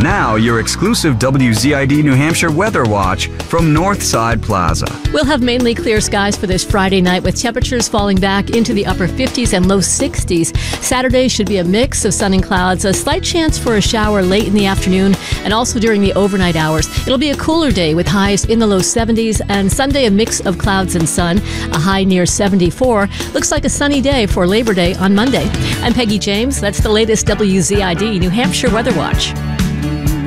Now, your exclusive WZID New Hampshire Weather Watch from Northside Plaza. We'll have mainly clear skies for this Friday night with temperatures falling back into the upper 50s and low 60s. Saturday should be a mix of sun and clouds, a slight chance for a shower late in the afternoon and also during the overnight hours. It'll be a cooler day with highs in the low 70s, and Sunday a mix of clouds and sun, a high near 74. Looks like a sunny day for Labor Day on Monday. I'm Peggy James. That's the latest WZID New Hampshire Weather Watch.